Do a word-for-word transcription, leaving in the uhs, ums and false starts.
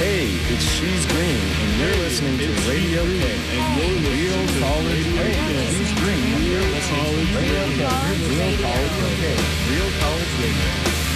Hey, it's She's Green, and you're listening to Radio K. Real College Radio. She's Green, and you're listening to Radio K. Real College Radio.